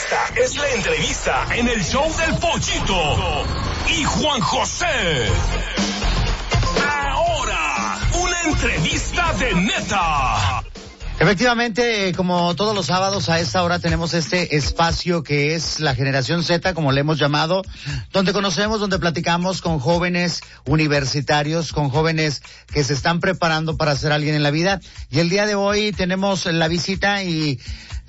Esta es la entrevista en el show del Pollito y Juan José. Ahora, una entrevista de neta. Efectivamente, como todos los sábados a esta hora tenemos este espacio que es la Generación Z, como le hemos llamado, donde conocemos, donde platicamos con jóvenes universitarios, con jóvenes que se están preparando para ser alguien en la vida. Y el día de hoy tenemos la visita y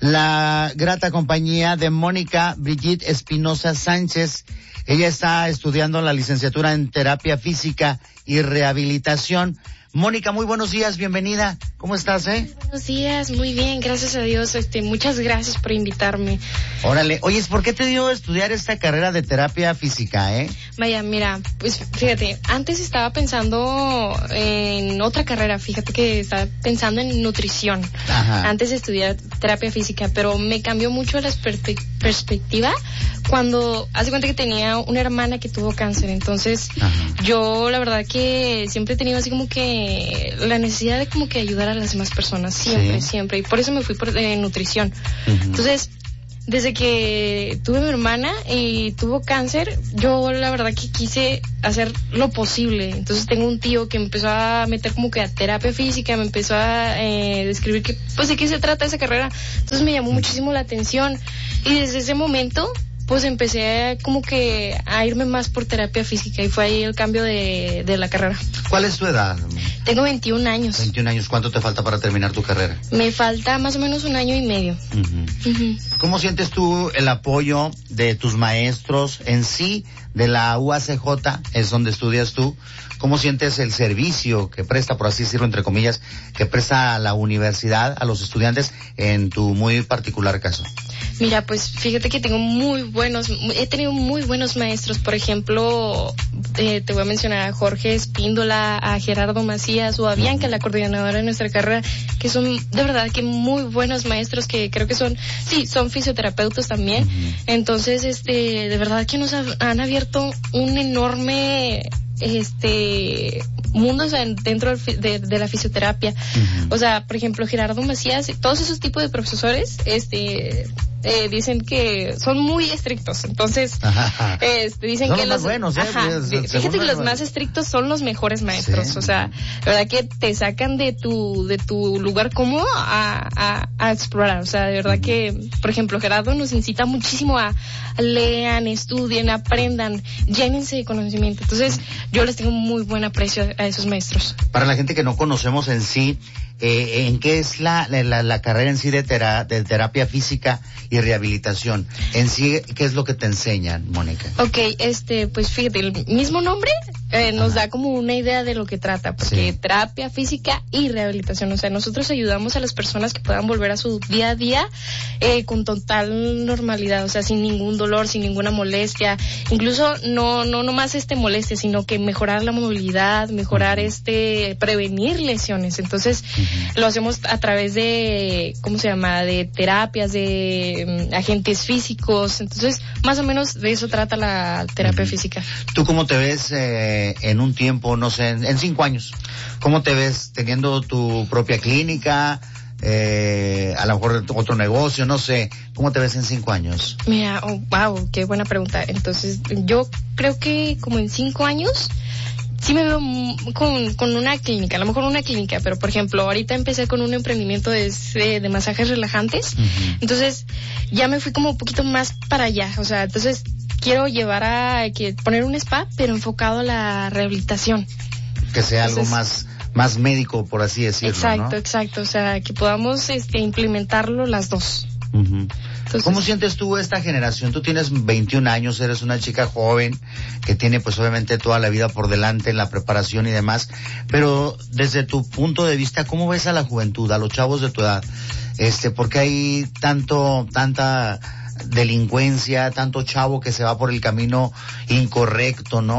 la grata compañía de Mónica Brigitte Espinosa Sánchez. Ella está estudiando la licenciatura en terapia física y rehabilitación. Mónica, muy buenos días, bienvenida. ¿Cómo estás, Buenos días, muy bien, gracias a Dios. Muchas gracias por invitarme. Órale, oye, ¿por qué te dio estudiar esta carrera de terapia física, Vaya, mira, pues fíjate, antes estaba pensando en otra carrera, fíjate que estaba pensando en nutrición. Ajá. Antes de estudiar terapia física, pero me cambió mucho la perspectiva cuando hace cuenta que tenía una hermana que tuvo cáncer. Entonces, yo la verdad que siempre he tenido así como que la necesidad de como que ayudar a las demás personas, siempre, y por eso me fui por nutrición. Entonces, desde que tuve mi hermana y tuvo cáncer, yo la verdad que quise hacer lo posible. Entonces tengo un tío que me empezó a meter como que a terapia física, me empezó a describir que, pues, de qué se trata esa carrera. Entonces me llamó muchísimo la atención y desde ese momento pues empecé como que a irme más por terapia física y fue ahí el cambio de la carrera. ¿Cuál es tu edad? Tengo 21 años. 21 años, ¿cuánto te falta para terminar tu carrera? Me falta más o menos 1 año y medio. ¿Cómo sientes tú el apoyo de tus maestros en sí, de la UACJ, es donde estudias tú? ¿Cómo sientes el servicio que presta, por así decirlo, entre comillas, que presta a la universidad, a los estudiantes, en tu muy particular caso? Mira, pues fíjate que he tenido muy buenos maestros. Por ejemplo, te voy a mencionar a Jorge Espíndola, a Gerardo Macías o a Bianca, la coordinadora de nuestra carrera, que son de verdad que muy buenos maestros, que creo que son fisioterapeutas también. Entonces, de verdad que nos han abierto un enorme mundo, o sea, dentro de la fisioterapia. O sea, por ejemplo, Gerardo Macías, todos esos tipos de profesores, dicen que son muy estrictos. Entonces, dicen son que los más buenos, fíjate que los más estrictos son los mejores maestros. Sí. O sea, la verdad que te sacan de tu lugar cómodo a explorar. O sea, de verdad que, por ejemplo, Gerardo nos incita muchísimo a lean, estudien, aprendan, llénense de conocimiento. Entonces, yo les tengo muy buen aprecio a esos maestros. Para la gente que no conocemos en sí, ¿en qué es la carrera en sí de terapia física y rehabilitación? En sí, ¿qué es lo que te enseñan, Mónica? Okay, pues fíjate, el mismo nombre nos da como una idea de lo que trata, porque terapia física y rehabilitación, o sea, nosotros ayudamos a las personas que puedan volver a su día a día con total normalidad, o sea, sin ningún dolor, sin ninguna molestia, incluso no más molestia, sino que mejorar la movilidad, mejorar prevenir lesiones. Entonces, lo hacemos a través de, de terapias, de agentes físicos. Entonces, más o menos de eso trata la terapia física. ¿Tú cómo te ves en un tiempo, no sé, en 5 años? ¿Cómo te ves teniendo tu propia clínica? A lo mejor otro negocio, no sé. ¿Cómo te ves en 5 años? Mira, wow, qué buena pregunta. Entonces, yo creo que como en 5 años sí me veo con una clínica, a lo mejor una clínica, pero por ejemplo, ahorita empecé con un emprendimiento de masajes relajantes. Entonces, ya me fui como un poquito más para allá, o sea, entonces quiero poner un spa, pero enfocado a la rehabilitación. Que sea algo más médico, por así decirlo, Exacto, o sea, que podamos implementarlo las dos. Entonces, ¿cómo sientes tú esta generación? Tú tienes 21 años, eres una chica joven que tiene pues obviamente toda la vida por delante en la preparación y demás, pero desde tu punto de vista, ¿cómo ves a la juventud, a los chavos de tu edad? Porque hay tanta delincuencia, tanto chavo que se va por el camino incorrecto, ¿no?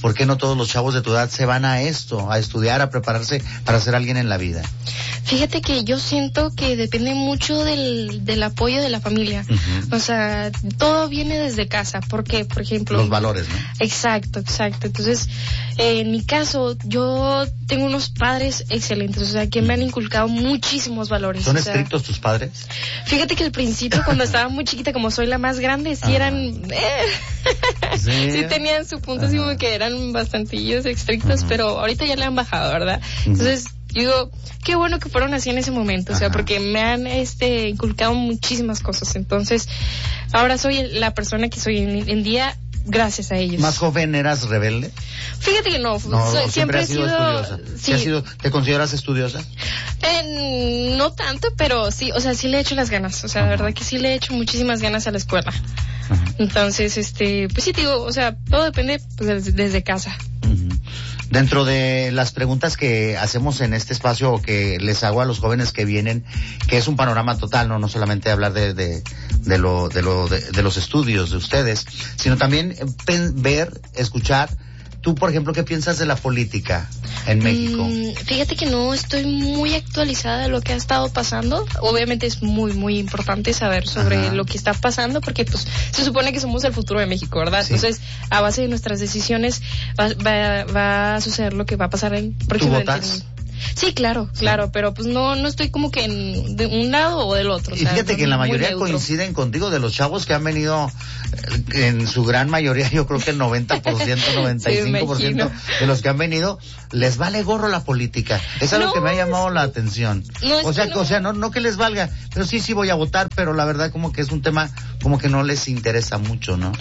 ¿por qué no todos los chavos de tu edad se van a esto, a estudiar, a prepararse para ser alguien en la vida? Fíjate que yo siento que depende mucho del apoyo de la familia. O sea, todo viene desde casa, porque, por ejemplo... Los valores, ¿no? Exacto. Entonces, en mi caso, yo tengo unos padres excelentes, o sea, que me han inculcado muchísimos valores. ¿Son estrictos tus padres? Fíjate que al principio, cuando estaba muy chiquita, como soy la más grande, sí eran... sí tenían su punto, así como que eran bastantillos estrictos, pero ahorita ya le han bajado, ¿verdad? Entonces... Yo digo, qué bueno que fueron así en ese momento, o sea, porque me han inculcado muchísimas cosas. Entonces, ahora soy la persona que soy en día gracias a ellos. ¿Más joven eras rebelde? Fíjate que no siempre has sido estudiosa. Sí. ¿Te consideras estudiosa? No tanto, pero sí, o sea, sí le he hecho las ganas, o sea, la verdad que sí le he hecho muchísimas ganas a la escuela. Entonces, pues sí, digo, o sea, todo depende pues, desde casa. Dentro de las preguntas que hacemos en este espacio o que les hago a los jóvenes que vienen, que es un panorama total, no solamente hablar de los estudios de ustedes, sino también ver, escuchar. Tú, por ejemplo, ¿qué piensas de la política en México? Fíjate que no estoy muy actualizada de lo que ha estado pasando. Obviamente es muy, muy importante saber sobre lo que está pasando, porque pues se supone que somos el futuro de México, ¿verdad? Sí. Entonces, a base de nuestras decisiones va a suceder lo que va a pasar en próximamente. ¿Tú votas? Sí, claro, pero pues no estoy como que de un lado o del otro. Y fíjate no, que en la mayoría coinciden contigo, de los chavos que han venido, en su gran mayoría, yo creo que el 90%, 95% de los que han venido, les vale gorro la política. Es algo que me ha llamado la atención. No que les valga, pero sí voy a votar, pero la verdad como que es un tema como que no les interesa mucho, ¿no?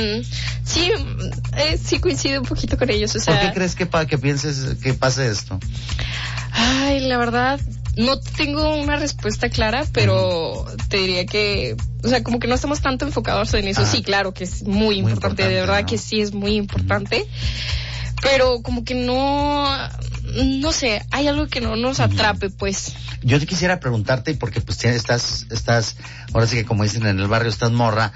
Sí coincido un poquito con ellos, o sea. ¿Por qué crees que pienses que pase esto? Ay, la verdad, no tengo una respuesta clara, pero te diría que, o sea, como que no estamos tanto enfocados en eso. Sí, claro que es muy importante, de verdad, ¿no? Que sí es muy importante, pero como que no sé, hay algo que no nos atrape, pues. Yo te quisiera preguntarte, porque pues estás, ahora sí que como dicen en el barrio, estás morra,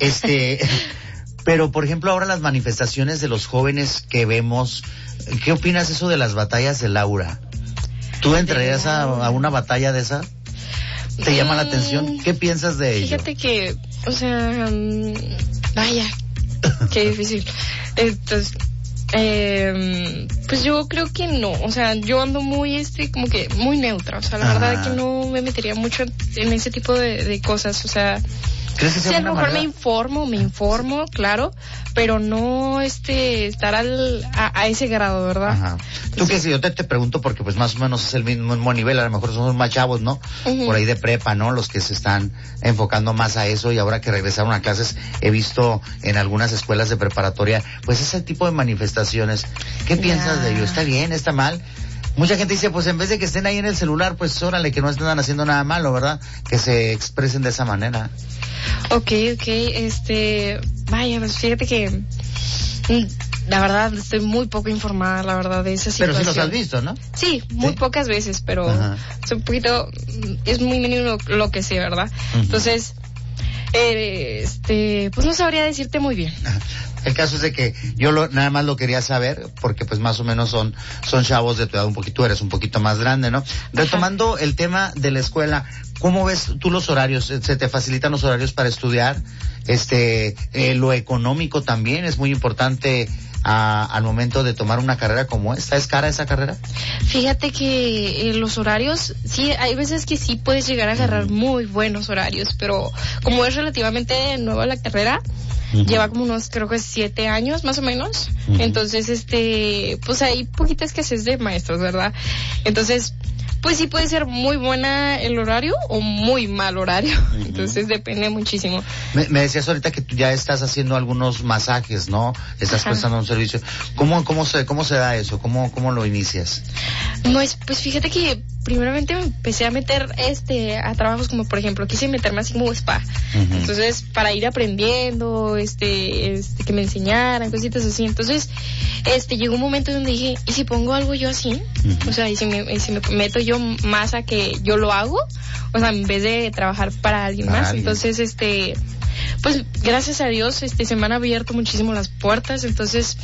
pero por ejemplo ahora las manifestaciones de los jóvenes que vemos, ¿qué opinas eso de las batallas de Laura? ¿Tú entrarías a una batalla de esa? ¿Te llama la atención? ¿Qué piensas de ello? Fíjate que, o sea, vaya, qué difícil. Entonces, pues yo creo que no, o sea, yo ando muy, como que muy neutra, o sea, la verdad es que no me metería mucho en ese tipo de cosas, o sea... ¿Crees que sea a lo mejor me informo, claro, pero no estar a ese grado, ¿verdad? Ajá. Tú que si yo te pregunto porque pues más o menos es el mismo nivel, a lo mejor somos más chavos, ¿no? Por ahí de prepa, ¿no? Los que se están enfocando más a eso, y ahora que regresaron a clases he visto en algunas escuelas de preparatoria pues ese tipo de manifestaciones. ¿Qué piensas de ello? ¿Está bien? ¿Está mal? Mucha gente dice, pues en vez de que estén ahí en el celular, pues órale, que no estén haciendo nada malo, ¿verdad? Que se expresen de esa manera. Ok, vaya, pues fíjate que la verdad estoy muy poco informada, la verdad, de esa situación. Pero sí los has visto, ¿no? Sí, muy pocas veces, pero es un poquito, es muy mínimo lo que sé, ¿verdad? Entonces, pues no sabría decirte muy bien. El caso es de que yo nada más lo quería saber, porque pues más o menos son chavos de tu edad, tú eres un poquito más grande, ¿no? Retomando el tema de la escuela, ¿cómo ves tú los horarios? ¿Se te facilitan los horarios para estudiar? Lo económico también es muy importante al momento de tomar una carrera como esta. ¿Es cara esa carrera? Fíjate que los horarios, sí, hay veces que sí puedes llegar a agarrar muy buenos horarios, pero como es relativamente nueva la carrera, lleva como unos, creo que 7 años más o menos, entonces pues hay poquita escasez de maestros, ¿verdad? Entonces, pues sí puede ser muy buena el horario o muy mal horario, entonces depende muchísimo. Me decías ahorita que tú ya estás haciendo algunos masajes, ¿no? Estás prestando un servicio. ¿Cómo se da eso? ¿Cómo lo inicias? Pues fíjate que primeramente me empecé a meter a trabajos como, por ejemplo, quise meterme así como spa. Entonces, para ir aprendiendo, que me enseñaran cositas así. Entonces, llegó un momento donde dije, ¿y si pongo algo yo así? O sea, ¿y si me meto yo más a que yo lo hago? O sea, en vez de trabajar para alguien más. Entonces, pues gracias a Dios, se me han abierto muchísimo las puertas. Entonces,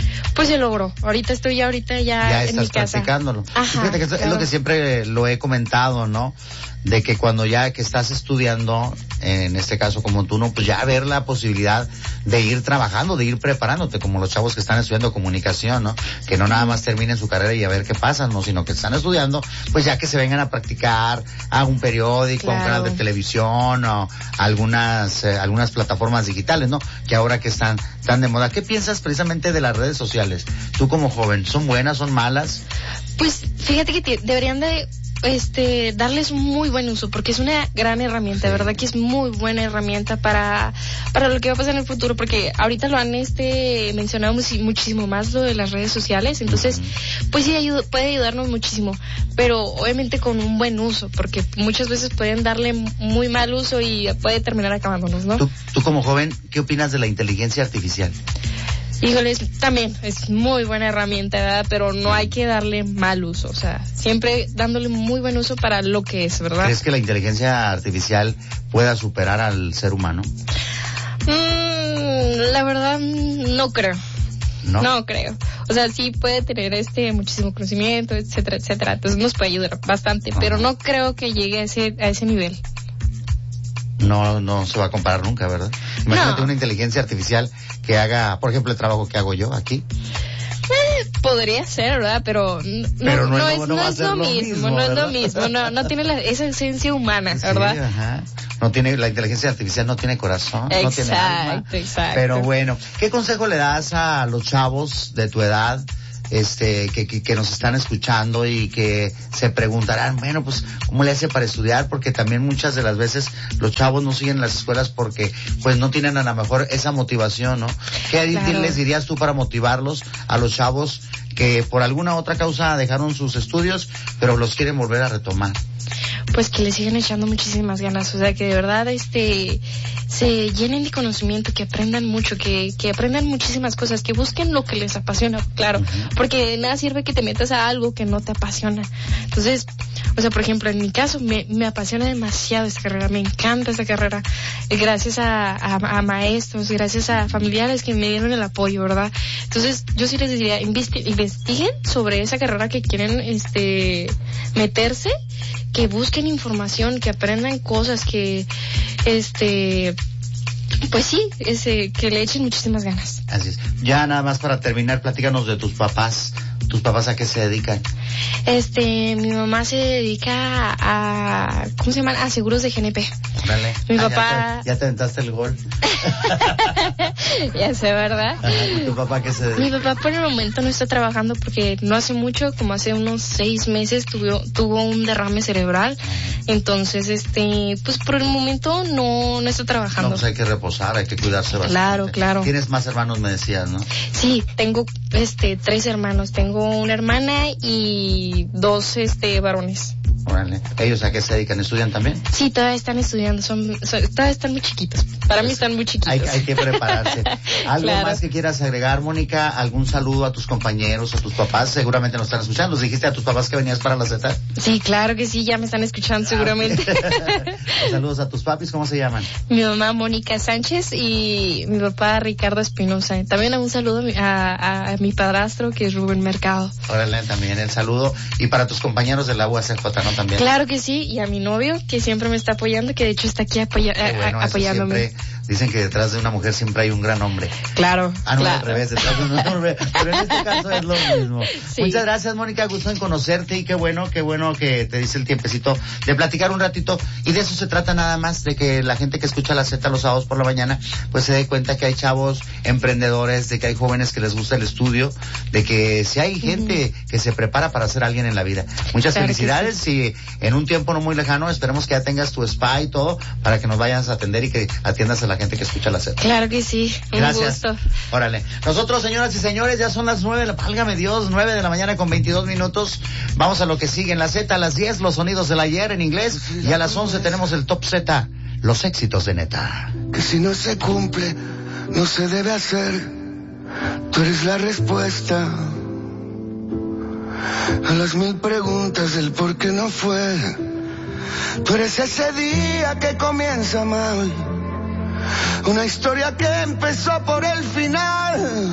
Pues se logró. Ahorita ya en mi casa. Practicándolo. Ajá, fíjate que es lo que siempre lo he comentado, ¿no? De que cuando ya que estás estudiando, en este caso como tú, ¿no? Pues ya ver la posibilidad de ir trabajando, de ir preparándote, como los chavos que están estudiando comunicación, ¿no? Que no nada más terminen su carrera y a ver qué pasa, ¿no? Sino que están estudiando, pues ya que se vengan a practicar a un periódico, a un canal de televisión o algunas plataformas digitales, ¿no? Que ahora que están tan de moda. ¿Qué piensas precisamente de las redes sociales? Tú como joven, ¿son buenas, son malas? Pues fíjate que deberían de darles muy buen uso, porque es una gran herramienta, de verdad que es muy buena herramienta para lo que va a pasar en el futuro, porque ahorita lo han mencionado muchísimo más lo de las redes sociales, entonces pues sí puede ayudarnos muchísimo, pero obviamente con un buen uso, porque muchas veces pueden darle muy mal uso y puede terminar acabándonos, ¿no? Tú como joven, ¿qué opinas de la inteligencia artificial? Híjoles, también es muy buena herramienta, ¿verdad? Pero no hay que darle mal uso, o sea, siempre dándole muy buen uso para lo que es, ¿verdad? ¿Crees que la inteligencia artificial pueda superar al ser humano? La verdad, no creo. No creo. O sea, sí puede tener muchísimo conocimiento, etcétera, etcétera. Entonces nos puede ayudar bastante, pero no creo que llegue a ese nivel. No se va a comparar nunca, ¿verdad? Imagínate una inteligencia artificial que haga, por ejemplo, el trabajo que hago yo aquí. Podría ser, ¿verdad? Pero no es lo mismo, no tiene esa esencia humana, ¿verdad? Sí, ajá. No tiene, la inteligencia artificial no tiene corazón, no tiene alma. Exacto. Pero bueno, ¿qué consejo le das a los chavos de tu edad? Que nos están escuchando y que se preguntarán, bueno, pues, ¿cómo le hace para estudiar? Porque también muchas de las veces los chavos no siguen las escuelas porque, pues, no tienen a lo mejor esa motivación, ¿no? ¿Qué les dirías tú para motivarlos a los chavos que por alguna otra causa dejaron sus estudios, pero los quieren volver a retomar? Pues que le sigan echando muchísimas ganas, o sea, que de verdad se llenen de conocimiento, que aprendan mucho, que aprendan muchísimas cosas, que busquen lo que les apasiona, claro, porque nada sirve que te metas a algo que no te apasiona. Entonces, o sea, por ejemplo, en mi caso me apasiona demasiado esta carrera, me encanta esta carrera, gracias a maestros, gracias a familiares que me dieron el apoyo, ¿verdad? Entonces, yo sí les diría, investiguen sobre esa carrera que quieren meterse, que busquen información, que aprendan cosas, que pues sí, que le echen muchísimas ganas. Así es. Ya nada más para terminar, platícanos de tus papás. ¿Tus papás a qué se dedican? Mi mamá se dedica a ¿cómo se llaman? A seguros de GNP. Dale. Mi papá... Ya te aventaste el gol. Ya sé, ¿verdad? ¿Tu papá qué se dedica? Mi papá por el momento no está trabajando porque no hace mucho, como hace unos 6 meses, tuvo un derrame cerebral. Entonces, pues por el momento no está trabajando. No, pues hay que reposar, hay que cuidarse bastante. Claro. Tienes más hermanos, me decías, ¿no? Sí, tengo 3 hermanos. Tengo una hermana y 2 varones. Órale. ¿Ellos a qué se dedican? ¿Estudian también? Sí, todavía están estudiando, todavía están muy chiquitos. Para mí están muy chiquitos. Hay que prepararse. ¿Algo más que quieras agregar, Mónica? ¿Algún saludo a tus compañeros, a tus papás? Seguramente nos están escuchando. ¿Dijiste a tus papás que venías para la Z? Sí, claro que sí, ya me están escuchando seguramente. Saludos a tus papis, ¿cómo se llaman? Mi mamá Mónica Sánchez y mi papá Ricardo Espinosa. También un saludo a mi padrastro, que es Rubén Mercado. Órale, también el saludo. Y para tus compañeros de la UACJ, ¿no? También. Claro que sí, y a mi novio, que siempre me está apoyando, que de hecho está aquí apoyándome. Dicen que detrás de una mujer siempre hay un gran hombre. Claro. No, al revés, detrás de un hombre. Pero en este caso es lo mismo. Sí. Muchas gracias, Mónica, gusto en conocerte y qué bueno que te dice el tiempecito de platicar un ratito. Y de eso se trata nada más, de que la gente que escucha la Z los sábados por la mañana, pues se dé cuenta que hay chavos emprendedores, de que hay jóvenes que les gusta el estudio, de que si hay gente que se prepara para ser alguien en la vida. Muchas felicidades y en un tiempo no muy lejano esperemos que ya tengas tu spa y todo para que nos vayas a atender y que atiendas a la gente que escucha la Z. Claro que sí, gracias. Un gusto. Órale. Nosotros, señoras y señores, ya son las 9, válgame Dios, 9 de la mañana con 22 minutos. Vamos a lo que sigue en la Z, a las 10, los sonidos del ayer en inglés, y a las 11 tenemos el Top Z, los éxitos de Neta. Que si no se cumple, no se debe hacer. Tú eres la respuesta a las 1000 preguntas del por qué no fue. Tú eres ese día que comienza mal, una historia que empezó por el final.